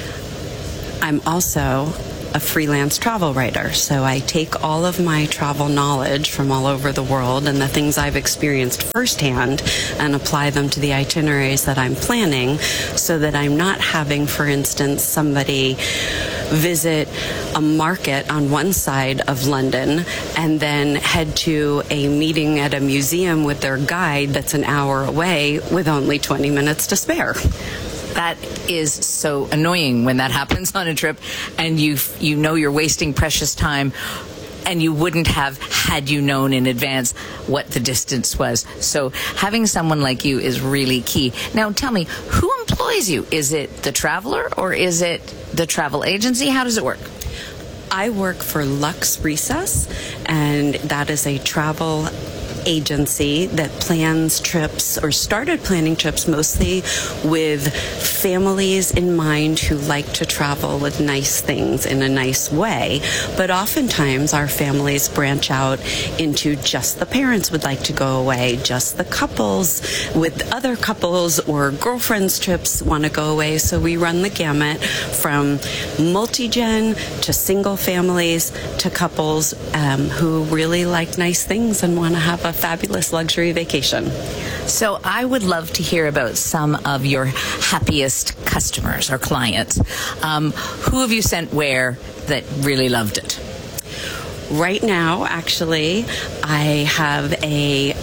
I'm also a freelance travel writer, so I take all of my travel knowledge from all over the world and the things I've experienced firsthand and apply them to the itineraries that I'm planning, so that I'm not having, for instance, somebody visit a market on one side of London and then head to a meeting at a museum with their guide that's an hour away with only 20 minutes to spare. That is so annoying when that happens on a trip, and you know you're wasting precious time, and you wouldn't have had you known in advance what the distance was. So having someone like you is really key. Now tell me, who employs you? Is it the traveler or is it the travel agency? How does it work? I work for Lux Recess, and that is a travel agency that plans trips, or started planning trips mostly with families in mind who like to travel with nice things in a nice way. But oftentimes our families branch out into just the parents would like to go away, just the couples with other couples or girlfriends trips want to go away. So we run the gamut from multi-gen to single families to couples who really like nice things and want to have a fabulous luxury vacation. So I would love to hear about some of your happiest customers or clients. Who have you sent where that really loved it? Right now, actually, I have a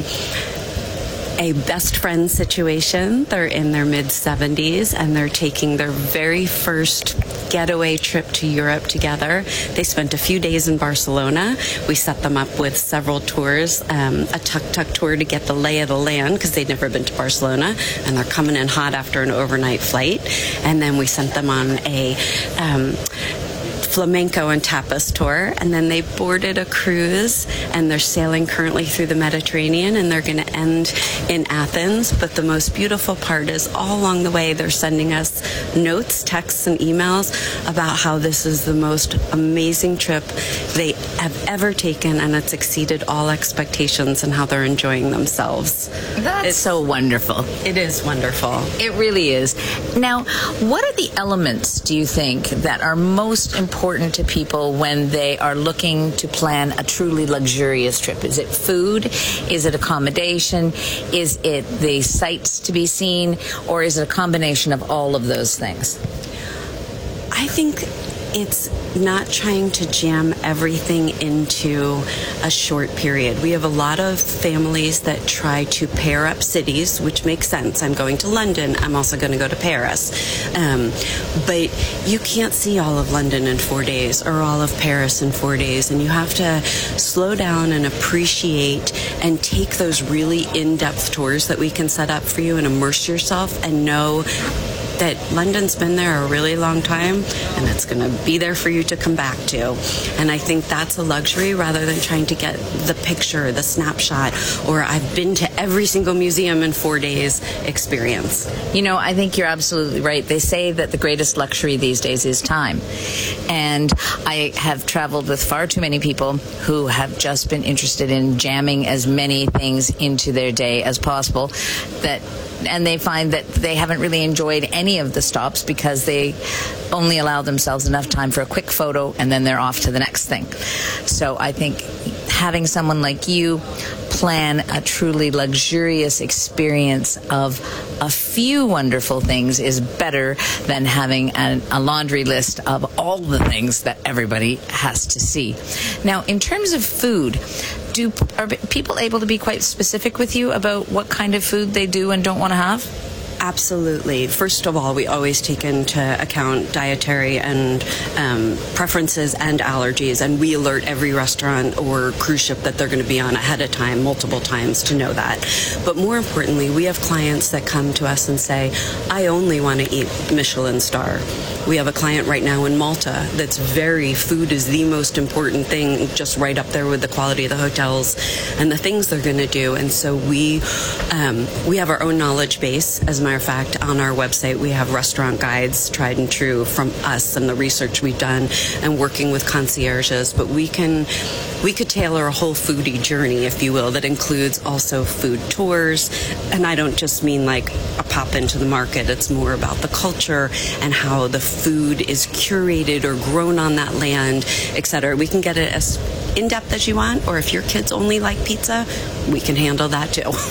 best friend situation. They're in their mid-70s and they're taking their very first getaway trip to Europe together. They spent a few days in Barcelona. We set them up with several tours, a tuk-tuk tour to get the lay of the land because they'd never been to Barcelona, and they're coming in hot after an overnight flight. And then we sent them on a flamenco and tapas tour, and then they boarded a cruise, and they're sailing currently through the Mediterranean, and they're going to end in Athens. But the most beautiful part is all along the way they're sending us notes, texts, and emails about how this is the most amazing trip they have ever taken, and it's exceeded all expectations, and how they're enjoying themselves. It's so wonderful. It is wonderful. It really is. Now, what are the elements, do you think, that are most important to people when they are looking to plan a truly luxurious trip? Is it food? Is it accommodation? Is it the sights to be seen? Or is it a combination of all of those things? I think it's not trying to jam everything into a short period. We have a lot of families that try to pair up cities, which makes sense. I'm going to London. I'm also going to go to Paris. But you can't see all of London in 4 days or all of Paris in 4 days. And you have to slow down and appreciate and take those really in-depth tours that we can set up for you and immerse yourself and know that London's been there a really long time and it's going to be there for you to come back to. And I think that's a luxury rather than trying to get the picture, the snapshot, or I've been to every single museum in 4 days experience. You know, I think you're absolutely right. They say that the greatest luxury these days is time. And I have traveled with far too many people who have just been interested in jamming as many things into their day as possible, and they find that they haven't really enjoyed any of the stops because they only allow themselves enough time for a quick photo and then they're off to the next thing. So I think having someone like you plan a truly luxurious experience of a few wonderful things is better than having a laundry list of all the things that everybody has to see. Now, in terms of food, are people able to be quite specific with you about what kind of food they do and don't want to have? Absolutely. First of all, we always take into account dietary and preferences and allergies, and we alert every restaurant or cruise ship that they're going to be on ahead of time, multiple times, to know that. But more importantly, we have clients that come to us and say, I only want to eat Michelin star. We have a client right now in Malta that's food is the most important thing, just right up there with the quality of the hotels and the things they're going to do. And so we have our own knowledge base. As a matter of fact, on our website, we have restaurant guides, tried and true, from us and the research we've done and working with concierges. But we could tailor a whole foodie journey, if you will, that includes also food tours. And I don't just mean like a pop into the market. It's more about the culture and how the food is curated or grown on that land, etc. We can get it as in-depth as you want, or if your kids only like pizza, we can handle that too.